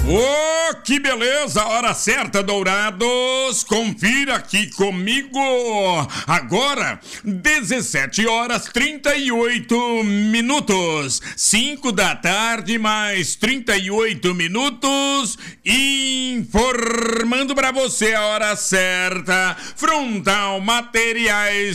Oh, que beleza! Hora certa, Dourados! Confira aqui comigo! Agora, 17 horas 38 minutos. 5 da tarde, mais 38 minutos. Informando pra você a hora certa. Frontal Materiais